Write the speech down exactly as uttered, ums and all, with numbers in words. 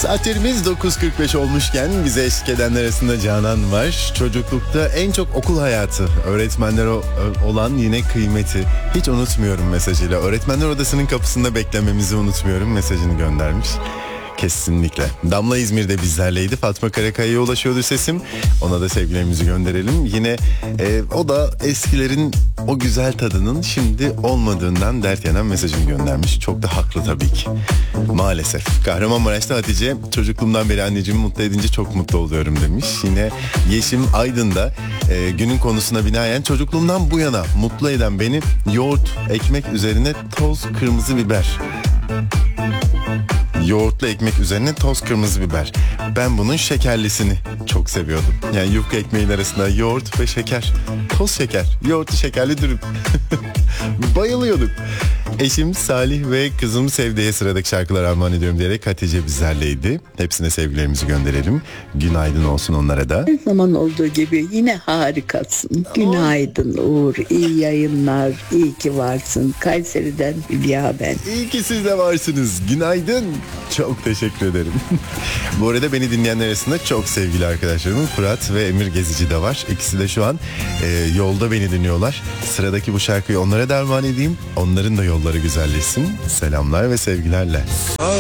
Saatlerimiz dokuz kırk beş olmuşken bize eşlik edenler arasında Canan var. Çocuklukta en çok okul hayatı, öğretmenler o- olan yine kıymeti hiç unutmuyorum mesajıyla. Öğretmenler odasının kapısında beklememizi unutmuyorum mesajını göndermiş. Kesinlikle. Damla İzmir'de bizlerleydi. Fatma Karakaya'ya ulaşıyordu sesim. Ona da sevgilerimizi gönderelim. Yine e, o da eskilerin o güzel tadının şimdi olmadığından dert yanan mesajını göndermiş. Çok da haklı tabii ki. Maalesef. Kahramanmaraş'ta Hatice, çocukluğumdan beri anneciğimi mutlu edince çok mutlu oluyorum demiş. Yine Yeşim Aydın'da e, günün konusuna binaen çocukluğumdan bu yana mutlu eden beni yoğurt, ekmek üzerine toz kırmızı biber. Yoğurtlu ekmek üzerine toz kırmızı biber. Ben bunun şekerlisini çok seviyordum. Yani yufka ekmeğin arasında yoğurt ve şeker. Toz şeker. Yoğurtlu şekerli dürüm. Bayılıyorduk. Eşim Salih ve kızım Sevde'ye sıradaki şarkılar armağan ediyorum diyerek Hatice bizlerleydi. Hepsine sevgilerimizi gönderelim. Günaydın olsun onlara da. Her zaman olduğu gibi yine harikasın. Günaydın Uğur, iyi yayınlar, iyi ki varsın. Kayseri'den Hülya ben. İyi ki siz de varsınız. Günaydın. Çok teşekkür ederim. Bu arada beni dinleyenler arasında çok sevgili arkadaşlarım Fırat ve Emir Gezici de var. İkisi de şu an e, yolda beni dinliyorlar. Sıradaki bu şarkıyı onlara da armağan edeyim. Onların da yolları güzelleşsin. Selamlar ve sevgilerle.